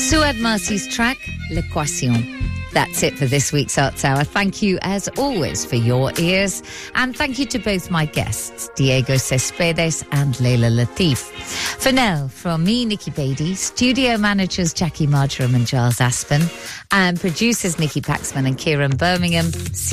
Suad Marcy's track, L'Equation. That's it for this week's Arts Hour. Thank you, as always, for your ears. And thank you to both my guests, Diego Cespedes and Leila Latif. For now, from me, Nikki Beatty, studio managers Jackie Marjoram and Giles Aspen, and producers Nikki Paxman and Kieran Birmingham.